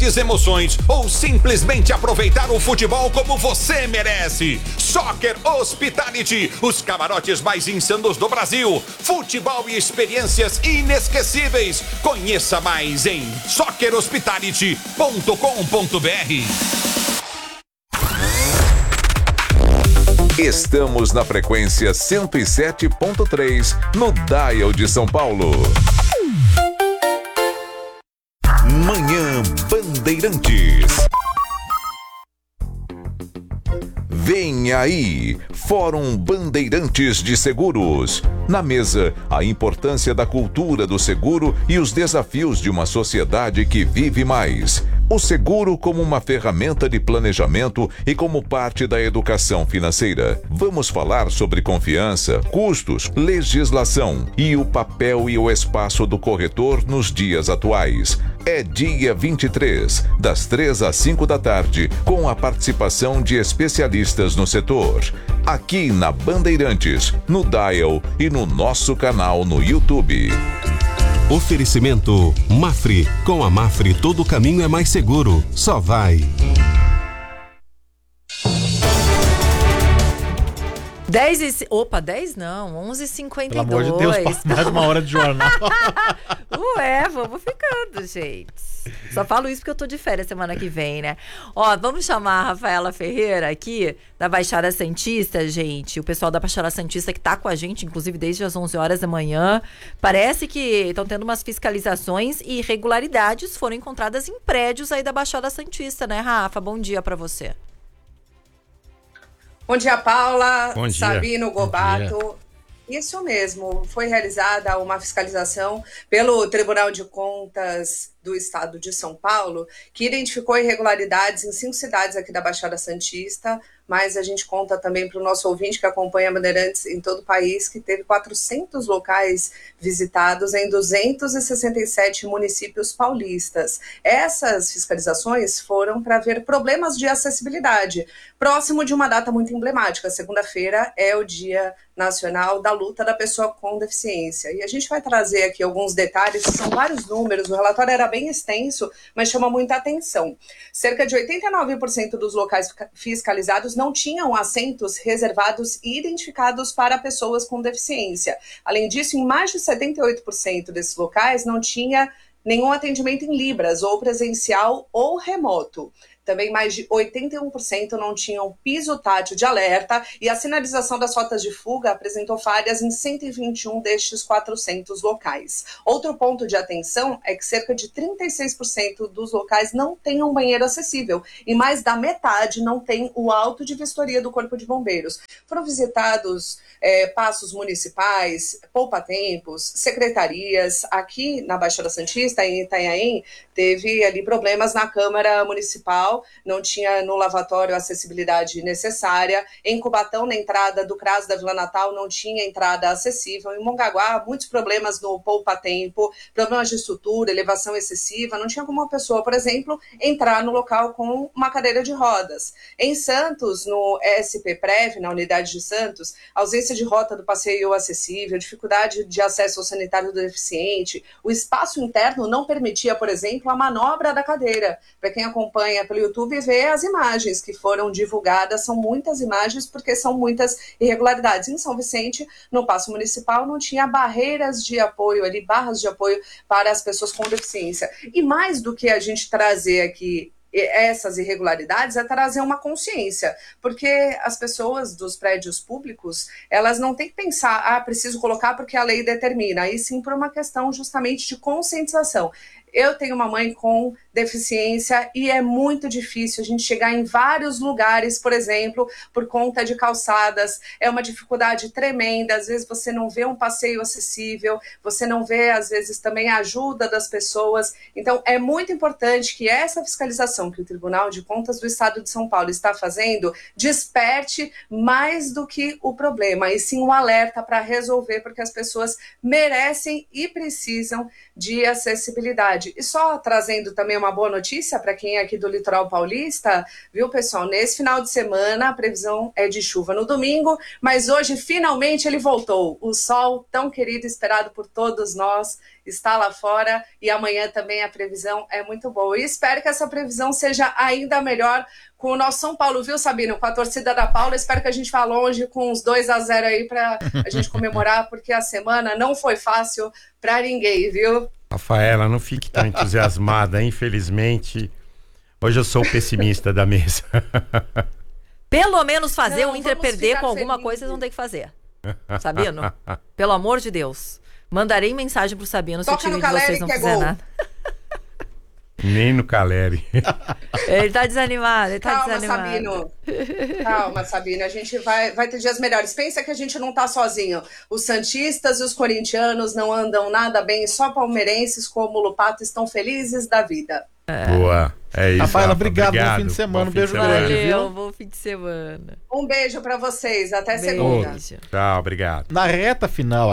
grandes emoções ou simplesmente aproveitar o futebol como você merece. Soccer Hospitality, os camarotes mais insanos do Brasil. Futebol e experiências inesquecíveis. Conheça mais em soccerhospitality.com.br. Estamos na frequência 107.3 no Dial de São Paulo. Manhã Bandeirantes. Vem aí, Fórum Bandeirantes de Seguros. Na mesa, a importância da cultura do seguro e os desafios de uma sociedade que vive mais. O seguro como uma ferramenta de planejamento e como parte da educação financeira. Vamos falar sobre confiança, custos, legislação e o papel e o espaço do corretor nos dias atuais. É dia 23, das 3 às 5 da tarde, com a participação de especialistas no setor. Aqui na Bandeirantes, no Dial e no nosso canal no YouTube. Oferecimento Mafre. Com a Mafre todo o caminho é mais seguro. Só vai. 10 não, 11h52. Pelo amor de Deus, mais uma hora de jornal. Ué, vamos ficando, gente. Só falo isso porque eu tô de férias semana que vem, né? Ó, vamos chamar a Rafaela Ferreira aqui, da Baixada Santista, gente. O pessoal da Baixada Santista que tá com a gente, inclusive desde as 11 horas da manhã. Parece que estão tendo umas fiscalizações e irregularidades foram encontradas em prédios aí da Baixada Santista, né, Rafa? Bom dia pra você. Bom dia, Paula. Bom dia. Sabino, Gobato. Isso mesmo, foi realizada uma fiscalização pelo Tribunal de Contas do Estado de São Paulo, que identificou irregularidades em 5 cidades aqui da Baixada Santista, mas a gente conta também para o nosso ouvinte que acompanha Bandeirantes em todo o país, que teve 400 locais visitados em 267 municípios paulistas. Essas fiscalizações foram para ver problemas de acessibilidade, próximo de uma data muito emblemática. Segunda-feira é o Dia Nacional da Luta da Pessoa com Deficiência. E a gente vai trazer aqui alguns detalhes, são vários números, o relatório era bem extenso, mas chama muita atenção. Cerca de 89% dos locais fiscalizados não tinham assentos reservados e identificados para pessoas com deficiência. Além disso, em mais de 78% desses locais não tinha nenhum atendimento em Libras, ou presencial ou remoto. Também mais de 81% não tinham piso tátil de alerta e a sinalização das rotas de fuga apresentou falhas em 121 destes 400 locais. Outro ponto de atenção é que cerca de 36% dos locais não têm um banheiro acessível e mais da metade não tem o auto de vistoria do Corpo de Bombeiros. Foram visitados passos municipais, poupa-tempos, secretarias. Aqui na Baixada Santista, em Itanhaém, teve ali problemas na Câmara Municipal, não tinha no lavatório a acessibilidade necessária. Em Cubatão, na entrada do CRAS da Vila Natal, não tinha entrada acessível. Em Mongaguá, muitos problemas no poupa-tempo, problemas de estrutura, elevação excessiva. Não tinha como uma pessoa, por exemplo, entrar no local com uma cadeira de rodas. Em Santos, no SP-Prev, na unidade de Santos, ausência de rota do passeio acessível, dificuldade de acesso ao sanitário do deficiente. O espaço interno não permitia, por exemplo, a manobra da cadeira. Para quem acompanha pelo YouTube, vê as imagens que foram divulgadas, são muitas imagens porque são muitas irregularidades. Em São Vicente, no Paço Municipal, não tinha barreiras de apoio ali, barras de apoio para as pessoas com deficiência. E mais do que a gente trazer aqui essas irregularidades, é trazer uma consciência, porque as pessoas dos prédios públicos, elas não têm que pensar, preciso colocar porque a lei determina, e sim por uma questão justamente de conscientização. Eu tenho uma mãe com deficiência e é muito difícil a gente chegar em vários lugares, por exemplo, por conta de calçadas. É uma dificuldade tremenda. Às vezes você não vê um passeio acessível, você não vê, às vezes, também a ajuda das pessoas. Então, é muito importante que essa fiscalização que o Tribunal de Contas do Estado de São Paulo está fazendo desperte mais do que o problema, e sim um alerta para resolver, porque as pessoas merecem e precisam de acessibilidade. E só trazendo também uma boa notícia para quem é aqui do litoral paulista, viu, pessoal? Nesse final de semana a previsão é de chuva no domingo, mas hoje finalmente ele voltou. O sol tão querido, esperado por todos nós, está lá fora e amanhã também a previsão é muito boa. E espero que essa previsão seja ainda melhor com o nosso São Paulo, viu, Sabino? Com a torcida da Paula, espero que a gente vá longe com uns 2-0 aí para a gente comemorar, porque a semana não foi fácil para ninguém, viu? Rafaela, não fique tão entusiasmada, infelizmente. Hoje eu sou o pessimista da mesa. Pelo menos fazer o Inter vamos perder ficar com alguma felizes. coisa, vocês vão ter que fazer. Sabino? Pelo amor de Deus. Mandarei mensagem pro Sabino se o Toca time no de vocês Caleri, não que é fizer gol. nada. Nem no Caleri. Ele tá desanimado, ele tá Calma, desanimado. Sabino. Calma, Sabino. A gente vai ter dias melhores. Pensa que a gente não tá sozinho. Os santistas e os corintianos não andam nada bem. Só palmeirenses como o Lupato estão felizes da vida. Boa. É isso. Rafaela, Rafa, obrigado. Bom fim de semana. Um beijo grande, viu? Valeu, bom fim de semana. Um beijo pra vocês. Até Beijo. segunda. Tchau, obrigado. Na reta final,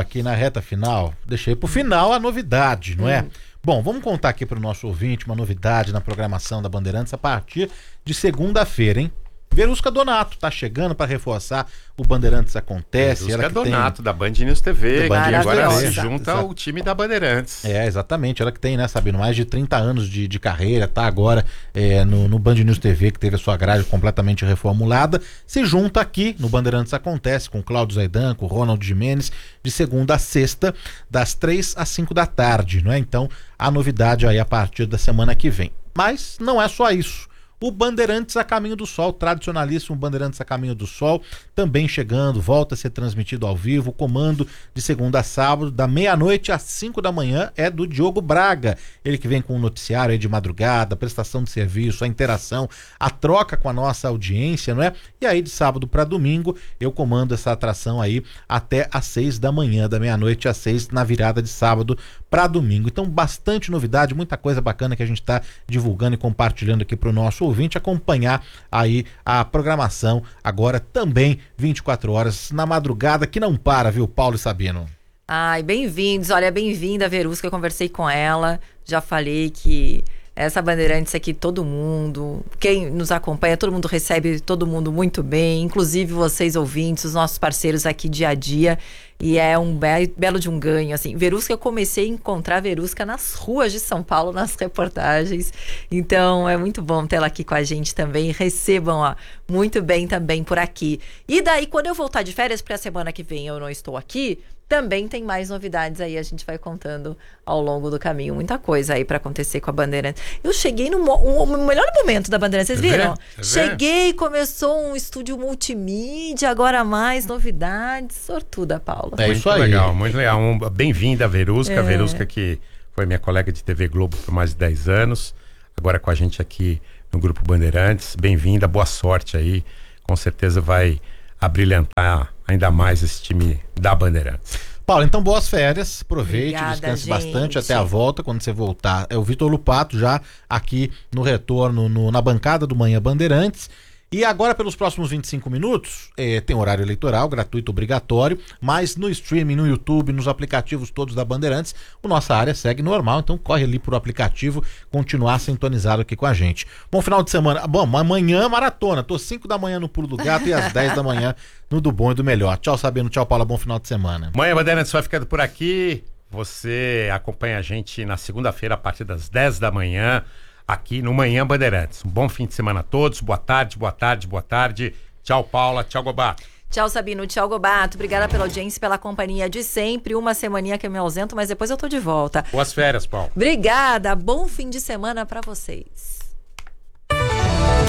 deixei pro final a novidade, não é? Bom, vamos contar aqui pro nosso ouvinte uma novidade na programação da Bandeirantes a partir de segunda-feira, hein? Verusca Donato tá chegando para reforçar o Bandeirantes Acontece. Verusca Ela que Donato, da Band News TV, Da Band que News agora TV. se junta ao time da Bandeirantes. Exatamente. Ela que tem, né, Sabino, mais de 30 anos de carreira, tá agora no Band News TV, que teve a sua grade completamente reformulada, se junta aqui no Bandeirantes Acontece com o Cláudio Zaidan, com o Ronald Gimenez, de segunda a sexta, das 3 às 5 da tarde, não é? Então, a novidade aí a partir da semana que vem. Mas não é só isso. O Bandeirantes a Caminho do Sol, tradicionalíssimo Bandeirantes a Caminho do Sol, também chegando, volta a ser transmitido ao vivo. O comando de segunda a sábado, da meia-noite às 5 da manhã, é do Diogo Braga. Ele que vem com o noticiário aí de madrugada, a prestação de serviço, a interação, a troca com a nossa audiência, não é? E aí de sábado para domingo, eu comando essa atração aí até às 6 da manhã, da meia-noite às 6, na virada de sábado para domingo. Então, bastante novidade, muita coisa bacana que a gente está divulgando e compartilhando aqui para o nosso ouvinte acompanhar aí a programação agora também 24 horas na madrugada, que não para, viu, Paulo e Sabino? Ai, bem-vindos. Olha, bem-vinda a Verusca, eu conversei com ela, já falei que essa Bandeirantes aqui, todo mundo, quem nos acompanha, todo mundo recebe todo mundo muito bem, inclusive vocês ouvintes, os nossos parceiros aqui dia a dia, e é um belo de um ganho, assim. Verusca, eu comecei a encontrar Verusca nas ruas de São Paulo, nas reportagens, então é muito bom tê-la aqui com a gente também, recebam muito bem também por aqui. E daí, quando eu voltar de férias, porque a semana que vem eu não estou aqui, também tem mais novidades aí, a gente vai contando ao longo do caminho, muita coisa aí pra acontecer com a Bandeirantes. Eu cheguei no melhor momento da Bandeirantes, vocês viram? Cheguei, começou um estúdio multimídia, agora mais novidades, sortuda, Paula. É isso aí. Muito legal. Bem-vinda, Verusca. Verusca que foi minha colega de TV Globo por mais de 10 anos, agora com a gente aqui no Grupo Bandeirantes. Bem-vinda, boa sorte aí. Com certeza vai abrilhantar ainda mais esse time da Bandeirantes. Paulo, então boas férias, aproveite, Obrigada, descanse gente. bastante até a volta, quando você voltar. É o Vitor Lupato já aqui no retorno na bancada do Manhã Bandeirantes. E agora, pelos próximos 25 minutos, tem horário eleitoral, gratuito, obrigatório, mas no streaming, no YouTube, nos aplicativos todos da Bandeirantes, a nossa área segue normal, então corre ali pro aplicativo, continuar sintonizado aqui com a gente. Bom final de semana. Bom, amanhã maratona, tô 5 da manhã no Pulo do Gato e às 10 da manhã no Do Bom e do Melhor. Tchau, Sabino, tchau, Paula, bom final de semana. Manhã Bandeirantes vai ficando por aqui. Você acompanha a gente na segunda-feira a partir das 10 da manhã, aqui no Manhã Bandeirantes. Um bom fim de semana a todos. Boa tarde, boa tarde, boa tarde. Tchau, Paula. Tchau, Gobato. Tchau, Sabino. Tchau, Gobato. Obrigada pela audiência, pela companhia de sempre. Uma semaninha que eu me ausento, mas depois eu tô de volta. Boas férias, Paulo. Obrigada. Bom fim de semana pra vocês.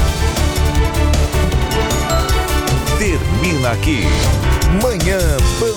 Termina aqui. Manhã